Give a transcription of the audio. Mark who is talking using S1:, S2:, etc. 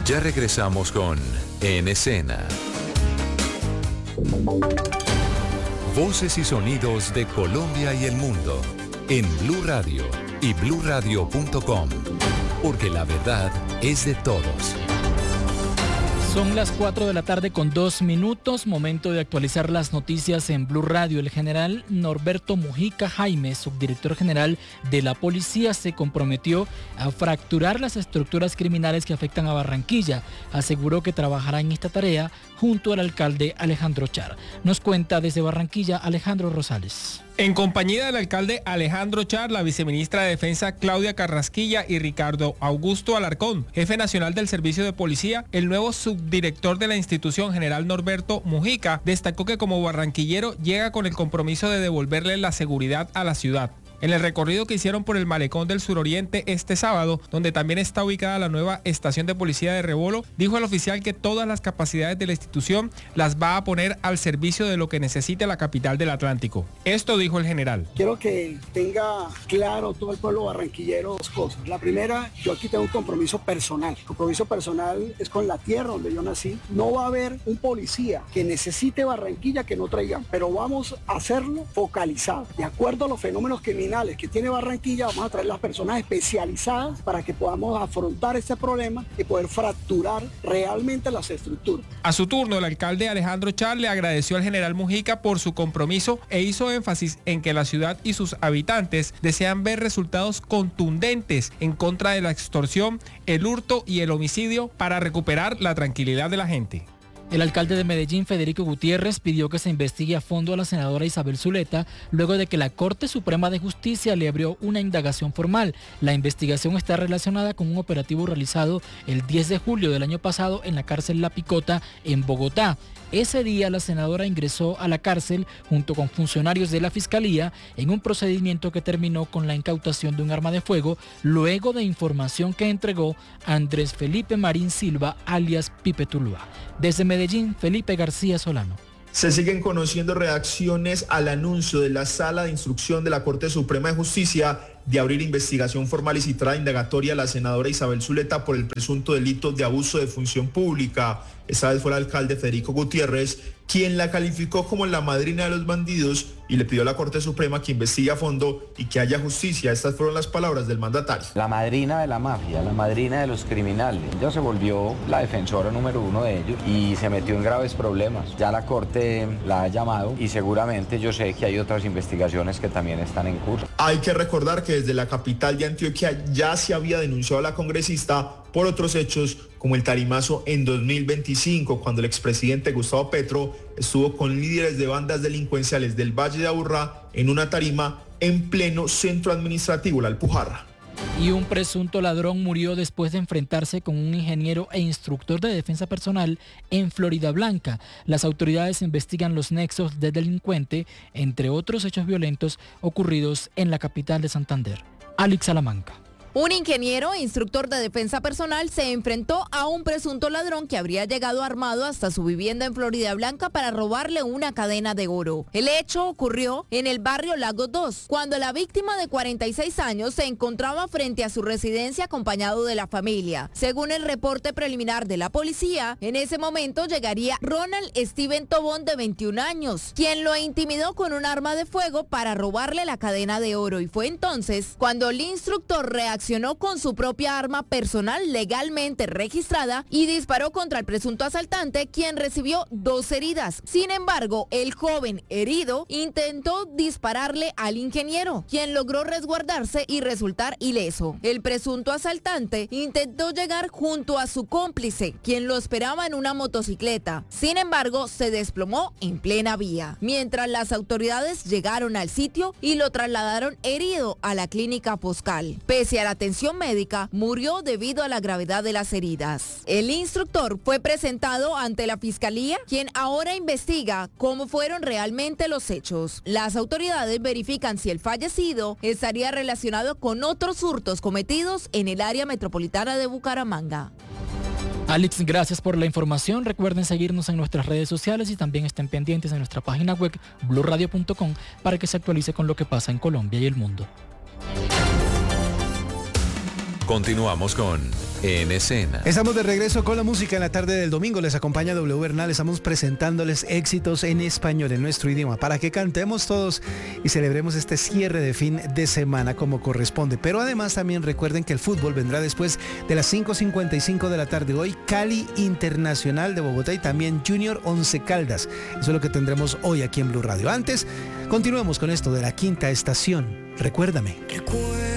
S1: Ya regresamos con En Escena. Voces y sonidos de Colombia y el mundo en Blue Radio y bluradio.com, porque la verdad es de todos.
S2: Son las 4 de la tarde con 2 minutos, momento de actualizar las noticias en Blue Radio. El general Norberto Mujica Jaime, subdirector general de la policía, se comprometió a fracturar las estructuras criminales que afectan a Barranquilla. Aseguró que trabajará en esta tarea junto al alcalde Alejandro Char. Nos cuenta desde Barranquilla Alejandro Rosales.
S3: En compañía del alcalde Alejandro Char, la viceministra de Defensa Claudia Carrasquilla y Ricardo Augusto Alarcón, jefe nacional del Servicio de Policía, el nuevo subdirector de la institución, general Norberto Mujica, destacó que como barranquillero llega con el compromiso de devolverle la seguridad a la ciudad. En el recorrido que hicieron por el malecón del suroriente este sábado, donde también está ubicada la nueva estación de policía de Rebolo, dijo el oficial que todas las capacidades de la institución las va a poner al servicio de lo que necesite la capital del Atlántico. Esto dijo el general.
S4: Quiero que tenga claro todo el pueblo barranquillero dos cosas. La primera, yo aquí tengo un compromiso personal. El compromiso personal es con la tierra donde yo nací. No va a haber un policía que necesite Barranquilla que no traigan, pero vamos a hacerlo focalizado. De acuerdo a los fenómenos criminales que tiene Barranquilla, vamos a traer las personas especializadas para que podamos afrontar este problema y poder fracturar realmente las estructuras.
S3: A su turno, el alcalde Alejandro Char le agradeció al general Mujica por su compromiso e hizo énfasis en que la ciudad y sus habitantes desean ver resultados contundentes en contra de la extorsión, el hurto y el homicidio para recuperar la tranquilidad de la gente.
S2: El alcalde de Medellín, Federico Gutiérrez, pidió que se investigue a fondo a la senadora Isabel Zuleta luego de que la Corte Suprema de Justicia le abrió una indagación formal. La investigación está relacionada con un operativo realizado el 10 de julio del año pasado en la cárcel La Picota en Bogotá. Ese día la senadora ingresó a la cárcel junto con funcionarios de la Fiscalía en un procedimiento que terminó con la incautación de un arma de fuego luego de información que entregó Andrés Felipe Marín Silva, alias Pipe Tuluá. Desde Medellín, Felipe García Solano.
S5: Se siguen conociendo reacciones al anuncio de la Sala de Instrucción de la Corte Suprema de Justicia de abrir investigación formal y citada indagatoria a la senadora Isabel Zuleta por el presunto delito de abuso de función pública. Esta vez fue el alcalde Federico Gutiérrez quien la calificó como la madrina de los bandidos y le pidió a la Corte Suprema que investigue a fondo y que haya justicia. Estas fueron las palabras del mandatario.
S6: La madrina de la mafia, la madrina de los criminales. Ella se volvió la defensora número uno de ellos y se metió en graves problemas. Ya la Corte la ha llamado y seguramente yo sé que hay otras investigaciones que también están en curso.
S5: Hay que recordar que desde la capital de Antioquia ya se había denunciado a la congresista por otros hechos como el tarimazo en 2025, cuando el expresidente Gustavo Petro estuvo con líderes de bandas delincuenciales del Valle de Aburrá en una tarima en pleno centro administrativo, La Alpujarra.
S2: Y un presunto ladrón murió después de enfrentarse con un ingeniero e instructor de defensa personal en Floridablanca. Las autoridades investigan los nexos del delincuente, entre otros hechos violentos ocurridos en la capital de Santander. Alex Salamanca.
S7: Un ingeniero e instructor de defensa personal se enfrentó a un presunto ladrón que habría llegado armado hasta su vivienda en Floridablanca para robarle una cadena de oro. El hecho ocurrió en el barrio Lago 2, cuando la víctima de 46 años se encontraba frente a su residencia acompañado de la familia. Según el reporte preliminar de la policía, en ese momento llegaría Ronald Steven Tobón, de 21 años, quien lo intimidó con un arma de fuego para robarle la cadena de oro, y fue entonces cuando el instructor reaccionó con su propia arma personal legalmente registrada y disparó contra el presunto asaltante, quien recibió 2 heridas. Sin embargo, el joven herido intentó dispararle al ingeniero, quien logró resguardarse y resultar ileso. El presunto asaltante intentó llegar junto a su cómplice, quien lo esperaba en una motocicleta. Sin embargo, se desplomó en plena vía, mientras las autoridades llegaron al sitio y lo trasladaron herido a la clínica Poscal. Pese a la atención médica, murió debido a la gravedad de las heridas. El instructor fue presentado ante la Fiscalía, quien ahora investiga cómo fueron realmente los hechos. Las autoridades verifican si el fallecido estaría relacionado con otros hurtos cometidos en el área metropolitana de Bucaramanga.
S2: Alex, gracias por la información. Recuerden seguirnos en nuestras redes sociales y también estén pendientes en nuestra página web bluradio.com para que se actualice con lo que pasa en Colombia y el mundo.
S1: Continuamos con En Escena.
S8: Estamos de regreso con la música en la tarde del domingo. Les acompaña W Bernal. Estamos presentándoles éxitos en español, en nuestro idioma, para que cantemos todos y celebremos este cierre de fin de semana como corresponde. Pero además también recuerden que el fútbol vendrá después de las 5:55 de la tarde. Hoy Cali Internacional de Bogotá y también Junior Once Caldas. Eso es lo que tendremos hoy aquí en Blue Radio. Antes, continuemos con esto de la quinta estación. Recuérdame.